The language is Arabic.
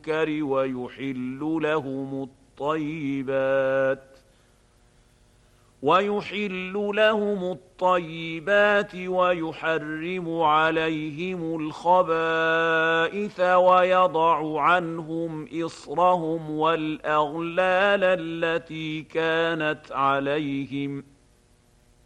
المنكر ويحل لهم الطيبات ويحرم عليهم الخبائث ويضع عنهم إصرهم والأغلال التي كانت عليهم